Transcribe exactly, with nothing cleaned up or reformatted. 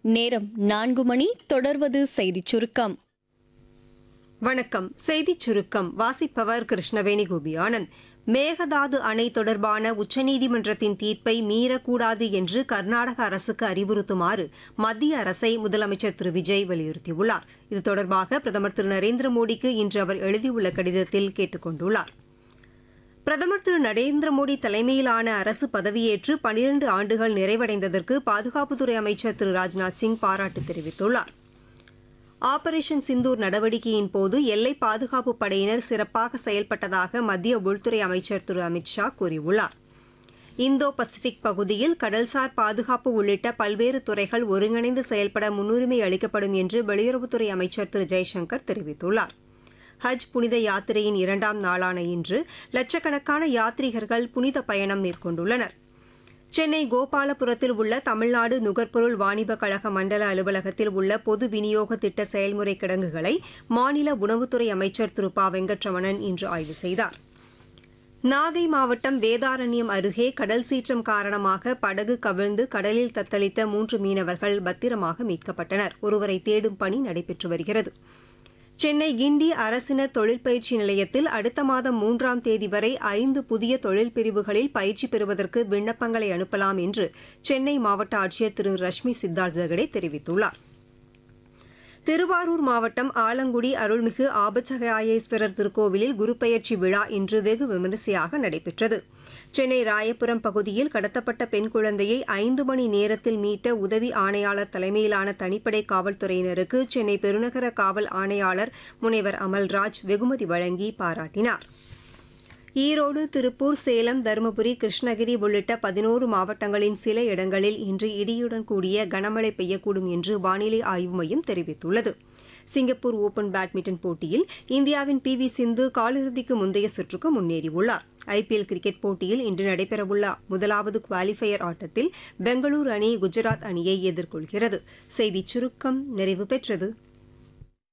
நேரம் நான்கு மணி. தொடர்வது செய்திச் சுருக்கம். வணக்கம். செய்திச் சுருக்கம் வாசிப்பவர் கிருஷ்ணவேணி கோபியானந்த். மேகதாது அணை தொடர்பான உச்சநீதிமன்றத்தின் தீர்ப்பை மீறக்கூடாது என்று கர்நாடக அரசுக்கு அறிவுறுத்துமாறு மத்திய அரசை முதலமைச்சர் திரு விஜய் வலியுறுத்தியுள்ளார். இது தொடர்பாக பிரதமர் திரு நரேந்திர மோடிக்கு இன்று அவர் எழுதியுள்ள கடிதத்தில் கேட்டுக் கொண்டுள்ளார். பிரதமர் திரு நரேந்திர மோடி தலைமையிலான அரசு பதவியேற்று பனிரண்டு ஆண்டுகள் நிறைவடைந்ததற்கு பாதுகாப்புத்துறை அமைச்சர் திரு ராஜ்நாத் சிங் பாராட்டு தெரிவித்துள்ளார். ஆபரேஷன் சிந்தூர் நடவடிக்கையின் போது எல்லை பாதுகாப்பு படையினர் சிறப்பாக செயல்பட்டதாக மத்திய உள்துறை அமைச்சர் திரு அமித் ஷா கூறியுள்ளார். இந்தோ பசிபிக் பகுதியில் கடல்சார் பாதுகாப்பு உள்ளிட்ட பல்வேறு துறைகள் ஒருங்கிணைந்து செயல்பட முன்னுரிமை அளிக்கப்படும் என்று வெளியுறவுத்துறை அமைச்சர் திரு ஜெய்சங்கர் தெரிவித்துள்ளார். ஹஜ் புனித யாத்திரையின் இரண்டாம் நாளான இன்று லட்சக்கணக்கான யாத்ரீகர்கள் புனித பயணம் மேற்கொண்டுள்ளனர். சென்னை கோபாலபுரத்தில் உள்ள தமிழ்நாடு நுகர்பொருள் வாணிப கழக மண்டல அலுவலகத்தில் உள்ள பொது விநியோக திட்ட செயல்முறை கிடங்குகளை மாநில உணவுத்துறை அமைச்சர் திரு ப வெங்கட்ரமணன் இன்று ஆய்வு செய்தார். நாகை மாவட்டம் வேதாரண்யம் அருகே கடல் சீற்றம் காரணமாக படகு கவிழ்ந்து கடலில் தத்தளித்த மூன்று மீனவர்கள் பத்திரமாக மீட்கப்பட்டனர். ஒருவரை தேடும் பணி நடைபெற்று வருகிறது. சென்னை கிண்டி அரசினர் தொழிற்பயிற்சி நிலையத்தில் அடுத்த மாதம் மூன்றாம் தேதி வரை ஐந்து புதிய தொழில் பிரிவுகளில் பயிற்சி பெறுவதற்கு விண்ணப்பங்களை அனுப்பலாம் என்று சென்னை மாவட்ட ஆட்சியர் திரு ரஷ்மி சித்தார்த் ஜெகடே தெரிவித்துள்ளார். திருவாரூர் மாவட்டம் ஆலங்குடி அருள்மிகு ஆபச்சகாயேஸ்வரர் திருக்கோவிலில் குருபெயர்ச்சி விழா இன்று வெகு விமரிசையாக நடைபெற்றது. சென்னை ராயபுரம் பகுதியில் கடத்தப்பட்ட பெண் குழந்தையை ஐந்து மணி நேரத்தில் மீட்ட உதவி ஆணையாளர் தலைமையிலான தனிப்படை காவல்துறையினருக்கு சென்னை பெருநகர காவல் ஆணையாளர் முனைவர் அமல்ராஜ் வெகுமதி வழங்கி பாராட்டினார். ஈரோடு, திருப்பூர், சேலம், தருமபுரி, கிருஷ்ணகிரி உள்ளிட்ட பதினோரு மாவட்டங்களின் சில இடங்களில் இன்று இடியுடன் கூடிய கனமழை பெய்யக்கூடும் என்று வானிலை ஆய்வு மையம் தெரிவித்துள்ளது. சிங்கப்பூர் ஓபன் பேட்மிண்டன் போட்டியில் இந்தியாவின் பி வி சிந்து காலிறுதிக்கு முந்தைய சுற்றுக்கு முன்னேறியுள்ளார். ஐபிஎல் கிரிக்கெட் போட்டியில் இன்று நடைபெறவுள்ள முதலாவது குவாலிஃபயர் ஆட்டத்தில் பெங்களூரு அணி குஜராத் அணியை எதிர்கொள்கிறது. செய்திச் சுருக்கம் நிறைவு பெற்றது.